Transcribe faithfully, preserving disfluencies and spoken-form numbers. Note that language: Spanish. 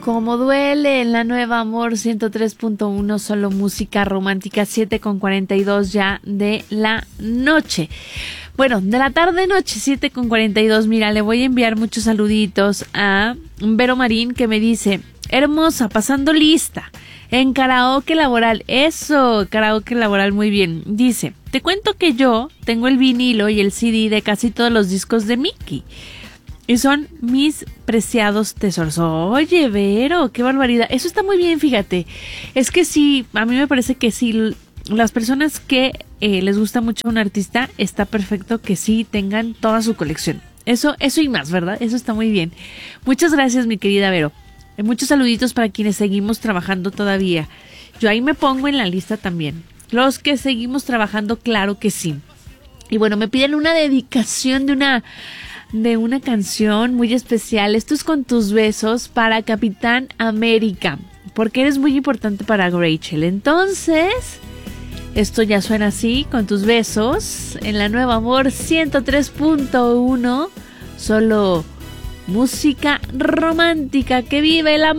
Como duele en la nueva Amor ciento tres punto uno, solo música romántica, siete con cuarenta y dos ya de la noche. Bueno, de la tarde noche, siete con cuarenta y dos. Mira, le voy a enviar muchos saluditos a Vero Marín, que me dice: hermosa, pasando lista en karaoke laboral. Eso, karaoke laboral, muy bien. Dice: te cuento que yo tengo el vinilo y el C D de casi todos los discos de Mickey. Y son mis preciados tesoros. Oye, Vero, qué barbaridad. Eso está muy bien, fíjate. Es que sí, a mí me parece que sí, las personas que eh, les gusta mucho a un artista, está perfecto que sí tengan toda su colección. Eso, eso y más, ¿verdad? Eso está muy bien. Muchas gracias, mi querida Vero. Eh, muchos saluditos para quienes seguimos trabajando todavía. Yo ahí me pongo en la lista también. Los que seguimos trabajando, claro que sí. Y bueno, me piden una dedicación de una... de una canción muy especial. Esto es Con tus besos para Capitán América, porque eres muy importante para Rachel. Entonces, esto ya suena así, Con tus besos, en la nueva Amor ciento tres punto uno, solo música romántica. ¡Que vive el amor!